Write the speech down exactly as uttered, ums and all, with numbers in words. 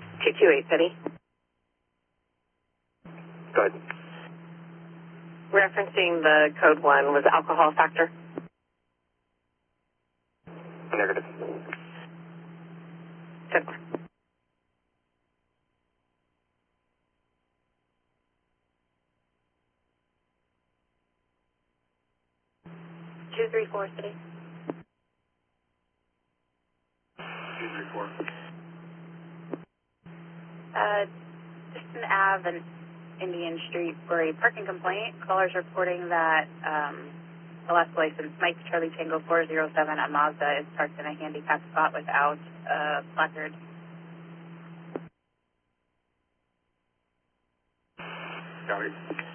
two two eight City. Go ahead. Referencing the code one, was alcohol a factor? Negative. Good. two three four City. two three four. Uh, Distant Ave and Indian Street for a parking complaint. Callers reporting that um, the last license, Mike Charlie Tango four zero seven, a Mazda, is parked in a handicapped spot without a placard. Copy.